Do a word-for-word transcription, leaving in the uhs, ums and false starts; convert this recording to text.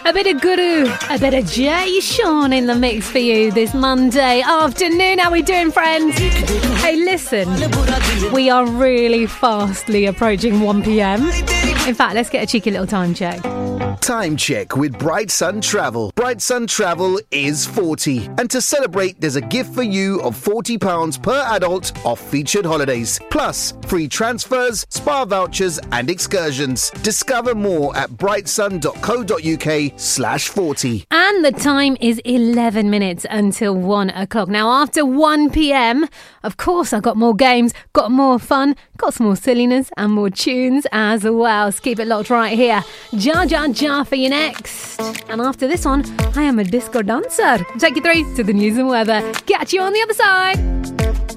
A bit of Guru, a bit of Jay Sean in the mix for you this Monday afternoon. How we doing, friends? Hey, listen, we are really fastly approaching one p.m. In fact, let's get a cheeky little time check. Time check with Bright Sun Travel. Bright Sun Travel is forty. And to celebrate, there's a gift for you of forty pounds per adult off featured holidays. Plus, free transfers, spa vouchers and excursions. Discover more at brightsun.co.uk slash 40. And the time is eleven minutes until one o'clock. Now, after one p.m, of course, I've got more games, got more fun, got some more silliness and more tunes as well. So keep it locked right here. Ja Ja Ja for you next. And after this one, I am a disco dancer. Take you through to the news and weather. Catch you on the other side.